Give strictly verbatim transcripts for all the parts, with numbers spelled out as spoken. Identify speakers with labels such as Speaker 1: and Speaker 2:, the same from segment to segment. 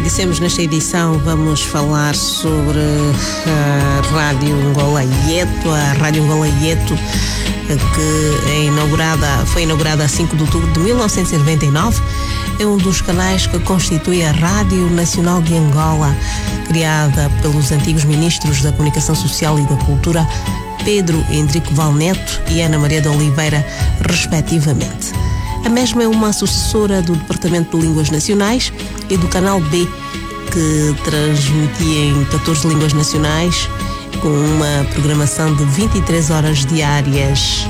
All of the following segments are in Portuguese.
Speaker 1: dissemos nesta edição, vamos falar sobre a Rádio Angola Ieto, a Rádio Angola Ieto, que é inaugurada, foi inaugurada a cinco de outubro de mil novecentos e noventa e nove. É um dos canais que constitui a Rádio Nacional de Angola, criada pelos antigos ministros da Comunicação Social e da Cultura, Pedro Henrique Valneto e Ana Maria de Oliveira, respectivamente. A mesma é uma sucessora do Departamento de Línguas Nacionais e do Canal B, que transmitia em catorze línguas nacionais, com uma programação de vinte e três horas diárias.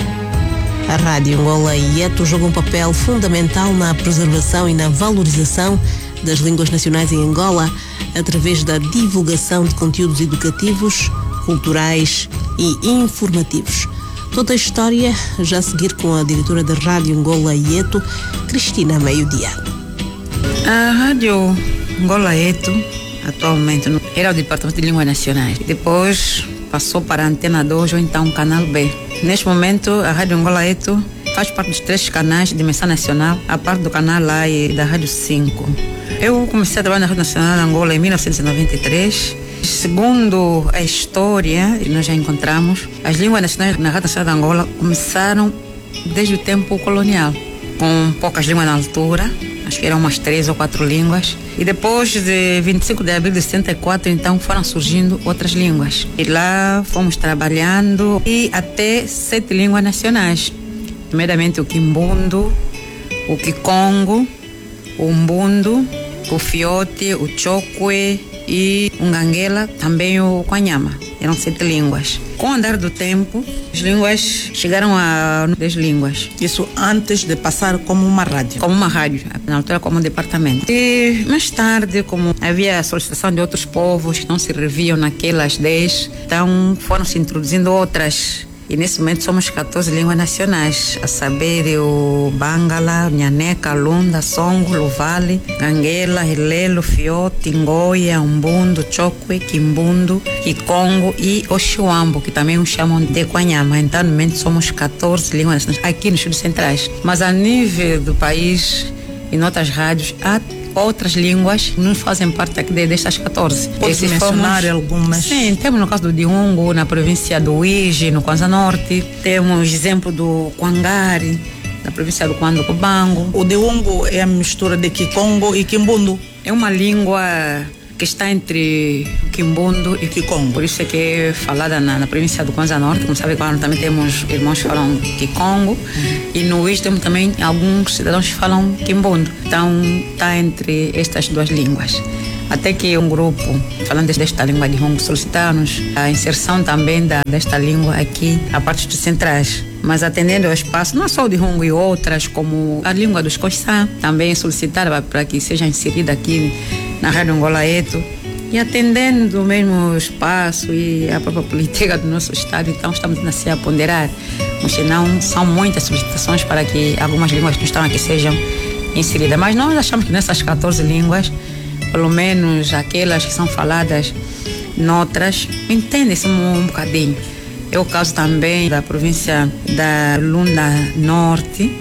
Speaker 1: A Rádio Angola Ieto joga um papel fundamental na preservação e na valorização das línguas nacionais em Angola, através da divulgação de conteúdos educativos, culturais e informativos. Toda a história já a seguir com a diretora da Rádio Angola Ieto, Cristina Meio-Dia.
Speaker 2: A Rádio Angola Ieto atualmente era o Departamento de Línguas Nacionais. Depois passou para a Antena dois ou então o Canal B. Neste momento, a Rádio Angola Ieto faz parte dos três canais de dimensão nacional, a parte do canal A e da Rádio cinco. Eu comecei a trabalhar na Rádio Nacional de Angola em mil novecentos e noventa e três. Segundo a história que nós já encontramos, as línguas nacionais na Rádio Nacional de Angola começaram desde o tempo colonial, com poucas línguas na altura, acho que eram umas três ou quatro línguas. E depois de vinte e cinco de abril de setenta e quatro, então, foram surgindo outras línguas. E lá fomos trabalhando e até sete línguas nacionais. Primeiramente o Quimbundo, o Kikongo, o Umbundo, o Fiote, o Chokwe e o Nganguela, também o Kwanyama. Eram sete línguas. Com o andar do tempo, as línguas chegaram a dez línguas.
Speaker 3: Isso antes de passar como uma rádio?
Speaker 2: Como uma rádio, na altura como um departamento. E mais tarde, como havia a solicitação de outros povos que não se reviam naquelas dez, então foram se introduzindo outras. E nesse momento somos catorze línguas nacionais, a saber o Bangala, Nhaneca, Lunda, Songo, Luvale, Nganguela, Hilelo, Fiote, Ngoia, Umbundo, Chokwe, Quimbundo, Kikongo e Oxuambo, que também o chamam de Kwanyama. Então, no momento somos catorze línguas nacionais aqui nos Estudos Centrais. Mas a nível do país e em outras rádios, há outras línguas que não fazem parte aqui destas catorze.
Speaker 3: Pode mencionar fomos, algumas?
Speaker 2: Sim, temos no caso do Diongo, na província do Uíge, no Kwanza Norte. Temos exemplo do Kwangari, na província do Kwanza do Kubango.
Speaker 3: O Diongo é a mistura de Kikongo e Quimbundo?
Speaker 2: É uma língua que está entre Quimbundo e
Speaker 3: Kikongo.
Speaker 2: Por isso é que é falada na, na província do Kwanza Norte. Como sabe, quando também temos irmãos que falam Kikongo. Uhum. E no Uíge temos também alguns cidadãos que falam Quimbundo. Então, está entre estas duas línguas. Até que um grupo, falando desta língua de Hongo, solicitaram-nos a inserção também da, desta língua aqui, a parte dos centrais. Mas atendendo ao espaço, não só o de Hongo e outras, como a língua dos Koiçá, também solicitaram para que seja inserida aqui na Rádio Angola Ieto. E atendendo o mesmo espaço e a própria política do nosso Estado, então estamos assim a ponderar. Mas senão são muitas solicitações para que algumas línguas que estão aqui sejam inseridas. Mas nós achamos que nessas catorze línguas, pelo menos aquelas que são faladas noutras, entendem-se um, um bocadinho. É o caso também da província da Lunda Norte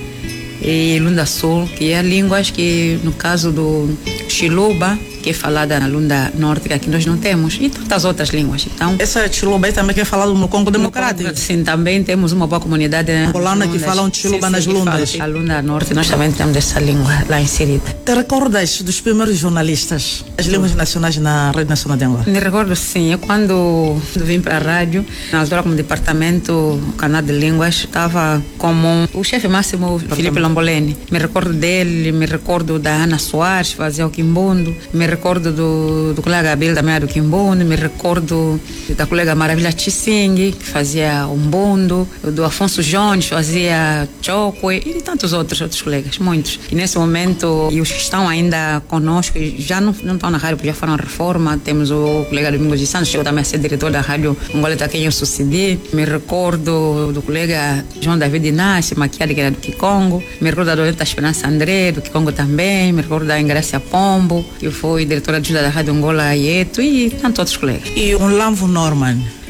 Speaker 2: e Lunda Sul, que é línguas que, no caso do Chiluba, que é falada na Lunda Norte, que aqui nós não temos, e tantas outras línguas. Então,
Speaker 3: essa Chiluba também que é falada no Congo Democrático?
Speaker 2: No Congo, sim, também temos uma boa comunidade
Speaker 3: angolana que falam Chiluba nas Lundas.
Speaker 2: A Lunda Norte, nós também temos essa língua lá inserida.
Speaker 3: Te recordas dos primeiros jornalistas, as línguas nacionais na Rede Nacional de Angola?
Speaker 2: Me recordo, sim. Eu, quando vim para a rádio, na altura como departamento, o canal de línguas, estava como o chefe máximo, Filipe Lamboleni. Me recordo dele, me recordo da Ana Soares, fazia o Quimbundo, me recordo do, do colega Abel, também do Quimbundo, me recordo da colega Maravilha Tsing, que fazia Umbundo, do Afonso Jones, fazia Chokwe, e de tantos outros, outros colegas, muitos. E nesse momento, e os que estão ainda conosco, já não, não estão na rádio, porque já foram reforma, temos o colega Domingos de Santos, chegou também a ser diretor da rádio Angola, a quem eu sucedi. Me recordo do colega João David Inácio, Maquiari, que era do Kikongo. Me recordo da Doreta Esperança André, do Kikongo também. Me recordo da Ingrácia Pombo, que foi diretora adjunta da Rádio Angola Ieto, e tantos outros colegas.
Speaker 3: E o Lamvo Norman,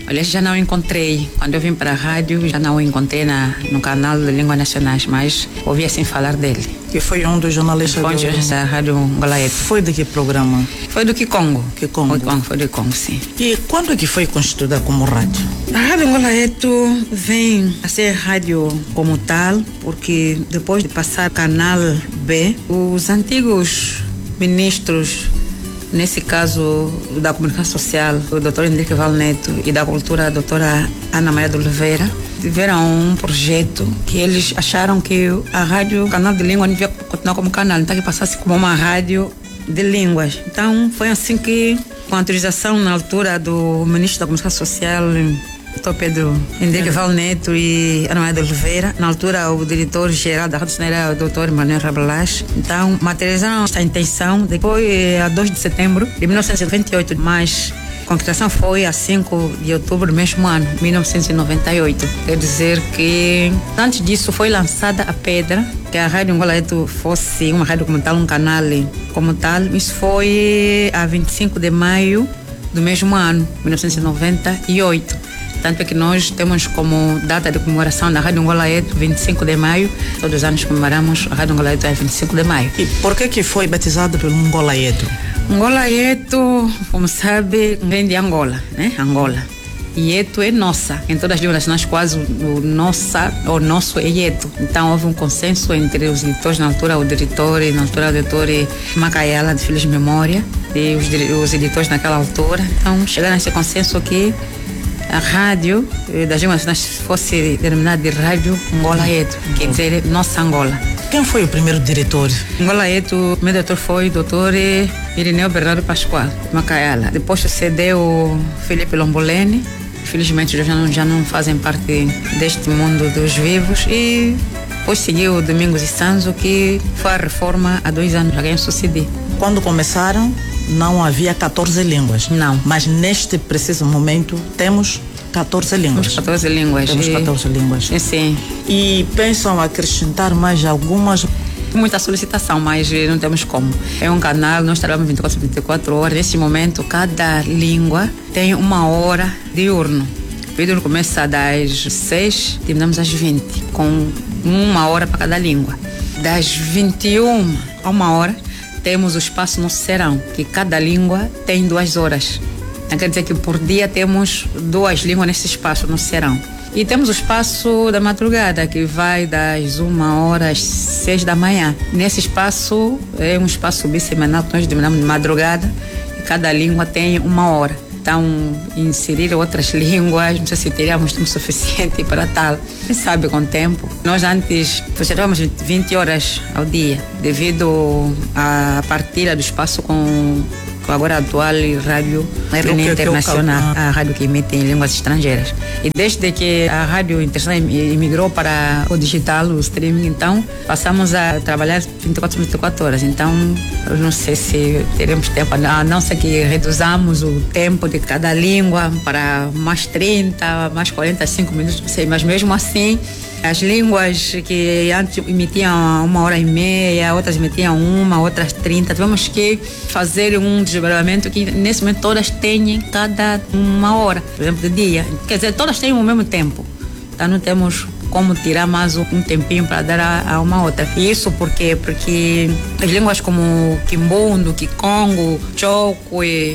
Speaker 2: Aliás, já não encontrei. Quando eu vim para a rádio, já não o encontrei na, no canal de Línguas Nacionais, mas ouvi assim falar dele.
Speaker 3: Que foi um dos jornalistas
Speaker 2: Foi
Speaker 3: do...
Speaker 2: da Rádio Angola Eto.
Speaker 3: Foi de que programa?
Speaker 2: Foi do Kikongo.
Speaker 3: Kikongo.
Speaker 2: Foi, Congo, foi do Kikongo, sim.
Speaker 3: E quando é que foi constituída como rádio?
Speaker 2: A Rádio Angola Eto vem a ser rádio como tal, porque depois de passar canal B, os antigos ministros, nesse caso da comunicação social, o doutor Henrique Valneto, e da cultura, a doutora Ana Maria de Oliveira, tiveram um projeto que eles acharam que a rádio, o canal de língua, não devia continuar como canal, então que passasse como uma rádio de línguas. Então foi assim que, com a autorização na altura do ministro da comunicação social, doutor Pedro Henrique Valneto e Ana Maria de Oliveira, na altura o diretor-geral da Rádio Nacional era o doutor Manuel Rabelais. Então materializaram esta intenção depois, a dois de setembro de mil novecentos e noventa e oito, mas a concretização foi a cinco de outubro do mesmo ano, mil novecentos e noventa e oito. Quer dizer que antes disso foi lançada a pedra que a Rádio Angola Eto fosse uma rádio como tal, um canal como tal. Isso foi a vinte e cinco de maio do mesmo ano, mil novecentos e noventa e oito. Tanto é que nós temos como data de comemoração da Rádio Angola Eto vinte e cinco de maio. Todos os anos comemoramos a Rádio Angola Eto é vinte e cinco de maio.
Speaker 3: E por que que foi batizado pelo Angola Eto?
Speaker 2: Angola Eto, como sabe, vem de Angola, né? Angola. E Eto é nossa. Em todas as línguas nacionais, quase o nossa, o nosso é Eto. Então houve um consenso entre os editores, na altura o diretor, na altura o diretor Macaiala, de Filhos de Memória, e os, os editores naquela altura. Então chegaram a esse consenso que a rádio das línguas nacionais fosse denominada de Rádio Angola Eto, quer dizer, nossa Angola.
Speaker 3: Quem foi o primeiro diretor?
Speaker 2: Angola Eto, o primeiro diretor foi o doutor Irineu Bernardo Pascoal, Macaiala. Depois sucedeu o Felipe Lombolene. Infelizmente já não, já não fazem parte deste mundo dos vivos. E depois seguiu o Domingos e Sanzo, que foi a reforma há dois anos, já ganhou sucedi.
Speaker 3: Quando começaram, não havia catorze línguas.
Speaker 2: Não.
Speaker 3: Mas neste preciso momento temos catorze línguas.
Speaker 2: Temos catorze línguas.
Speaker 3: Temos catorze línguas.
Speaker 2: Sim, sim.
Speaker 3: E pensam acrescentar mais algumas?
Speaker 2: Muita solicitação, mas não temos como. É um canal, nós trabalhamos vinte e quatro, vinte e quatro horas. Nesse momento, cada língua tem uma hora diurno. O vídeo começa das seis, terminamos às vinte, com uma hora para cada língua. Das vinte e uma a uma hora, temos o espaço no serão, que cada língua tem duas horas. Então, quer dizer que por dia temos duas línguas nesse espaço no serão. E temos o espaço da madrugada, que vai das uma hora às seis da manhã. Nesse espaço, é um espaço bissemanal que nós denominamos de madrugada, e cada língua tem uma hora. Então, inserir outras línguas, não sei se teríamos tempo suficiente para tal. Quem sabe com o tempo. Nós antes funcionávamos vinte horas ao dia, devido à partilha do espaço com agora a atual rádio R N Internacional, a rádio que emite em línguas estrangeiras. E desde que a rádio internacional emigrou para o digital, o streaming, então passamos a trabalhar vinte e quatro, vinte e quatro horas. Então, eu não sei se teremos tempo, a não ser que reduzamos o tempo de cada língua para mais trinta, mais quarenta e cinco minutos, não sei, mas mesmo assim, as línguas que antes emitiam uma hora e meia, outras emitiam uma, outras trinta, tivemos que fazer um desdobramento que nesse momento todas têm cada uma hora, por exemplo, de dia. Quer dizer, todas têm o mesmo tempo. Então não temos como tirar mais um tempinho para dar a, a uma outra. E isso por quê? Porque as línguas como Quimbundo, Kikongo, Choko e,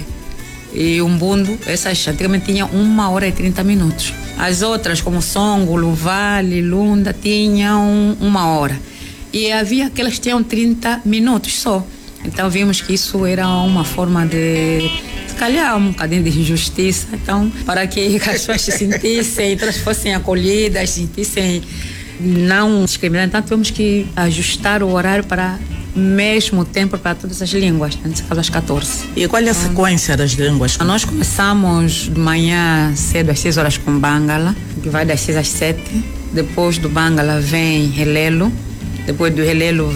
Speaker 2: e Umbundo, essas antigamente tinham uma hora e trinta minutos. As outras, como Songo, Luvale, Lunda, tinham uma hora. E havia aquelas que tinham trinta minutos só. Então vimos que isso era uma forma de, se calhar, um bocadinho de injustiça. Então, para que as pessoas se sentissem, todas fossem acolhidas, se sentissem não discriminadas, então tivemos que ajustar o horário para mesmo tempo para todas as línguas, nesse caso as catorze.
Speaker 3: E qual é a sequência das línguas?
Speaker 2: Nós começamos de manhã cedo, às seis horas, com Bangala, que vai das seis às sete. Depois do Bangala vem Helelo. Depois do Helelo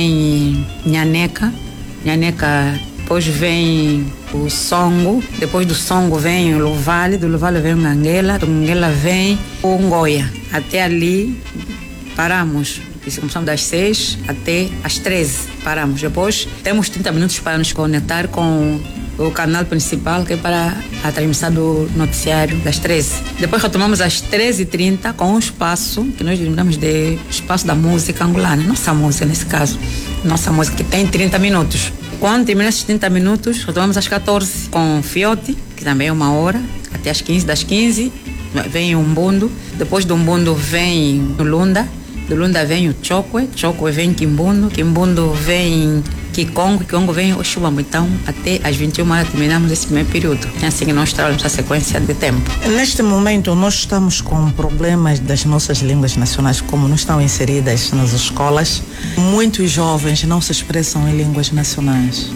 Speaker 2: vem Nhaneca. Nhaneca, depois vem o Songo. Depois do Songo vem o Luvale. Do Luvale vem o Nganguela. Do Nganguela vem o Ngoia. Até ali paramos. Isso, começamos das seis até às treze. Paramos. Depois temos trinta minutos para nos conectar com o canal principal, que é para a transmissão do noticiário das treze. Depois retomamos às treze e trinta com um espaço que nós denominamos de espaço da música angolana. Nossa música, nesse caso. Nossa música, que tem trinta minutos. Quando termina esses trinta minutos, retomamos às catorze com Fiote, que também é uma hora, até às quinze. Das quinze vem o Umbundo. Depois do Umbundo vem o Lunda. Do Lunda vem o Chokwe. Chokwe vem Kimbundo. Kimbundo vem Kikongo. Kikongo vem o Xubambo. Então, até às vinte e uma horas terminamos esse primeiro período. É assim que nós trabalhamos a sequência de tempo.
Speaker 3: Neste momento, nós estamos com problemas das nossas línguas nacionais, como não estão inseridas nas escolas. Muitos jovens não se expressam em línguas nacionais.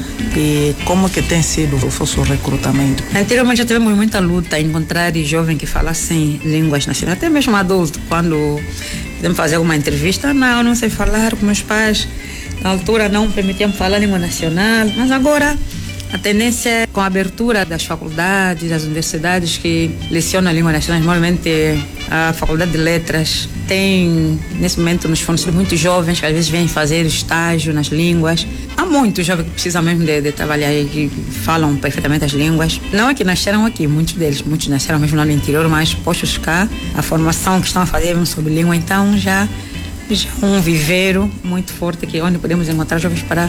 Speaker 3: E como que tem sido o vosso recrutamento?
Speaker 2: Anteriormente já tivemos muita luta em encontrar jovens que falassem línguas nacionais, até mesmo adulto. Quando podemos fazer alguma entrevista, não, não sei falar com meus pais. Na altura não permitiam falar língua nacional, mas agora a tendência, com a abertura das faculdades, das universidades que lecionam a língua nacional, normalmente a Faculdade de Letras tem, nesse momento, nos fornecido muitos jovens que às vezes vêm fazer estágio nas línguas. Há muitos jovens que precisam mesmo de, de trabalhar e que falam perfeitamente as línguas. Não é que nasceram aqui, muitos deles, muitos nasceram mesmo lá no interior, mas postos cá, a formação que estão a fazer mesmo sobre língua, então já, já um viveiro muito forte aqui, onde podemos encontrar jovens para,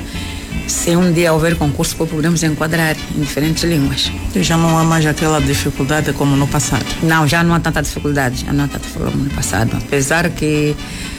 Speaker 2: se um dia houver concurso, podemos enquadrar em diferentes línguas.
Speaker 3: E já não há mais aquela dificuldade como no passado?
Speaker 2: Não, já não há tanta dificuldade, já não há tanta dificuldade como no passado. Apesar que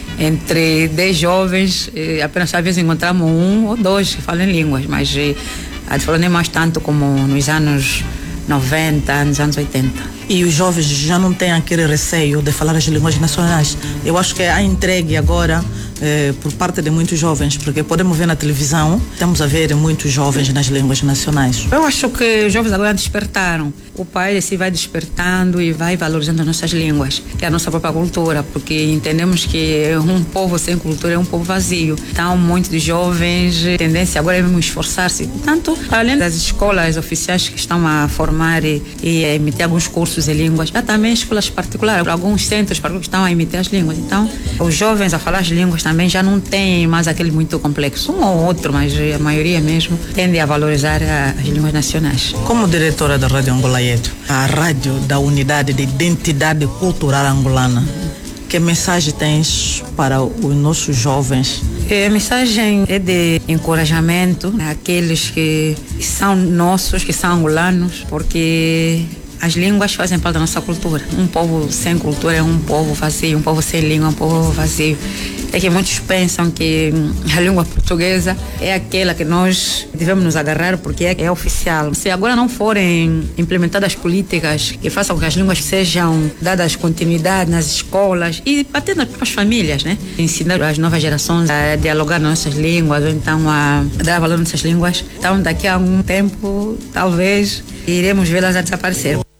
Speaker 2: entre dez jovens, eh, apenas às vezes encontramos um ou dois que falam línguas, mas eh, a dificuldade não é mais tanto como nos anos noventa, nos anos oitenta.
Speaker 3: E os jovens já não têm aquele receio de falar as línguas nacionais. Eu acho que há entregue agora eh, por parte de muitos jovens, porque podemos ver na televisão, estamos a ver muitos jovens nas línguas nacionais.
Speaker 2: Eu acho que os jovens agora despertaram. O país se vai despertando e vai valorizando as nossas línguas, que é a nossa própria cultura, porque entendemos que um povo sem cultura é um povo vazio. Então, muitos jovens, a tendência agora é mesmo esforçar-se. Tanto, além das escolas oficiais que estão a formar e, e a emitir alguns cursos em línguas, há também escolas particulares, alguns centros que estão a emitir as línguas. Então, os jovens a falar as línguas também já não têm mais aquele muito complexo. Um ou outro, mas a maioria mesmo tende a valorizar a, as línguas nacionais.
Speaker 3: Como diretora da Rádio Angola Yetu, a rádio da Unidade de Identidade Cultural Angolana, que mensagem tens para os nossos jovens?
Speaker 2: A mensagem é de encorajamento àqueles que são nossos, que são angolanos, porque as línguas fazem parte da nossa cultura. Um povo sem cultura é um povo vazio, um povo sem língua é um povo vazio. É que muitos pensam que a língua portuguesa é aquela que nós devemos nos agarrar porque é, é oficial. Se agora não forem implementadas políticas que façam com que as línguas sejam dadas continuidade nas escolas e até nas próprias famílias, né? Ensinar as novas gerações a dialogar nas nossas línguas ou então a dar valor nessas línguas. Então, daqui a algum tempo, talvez, iremos vê-las a desaparecer.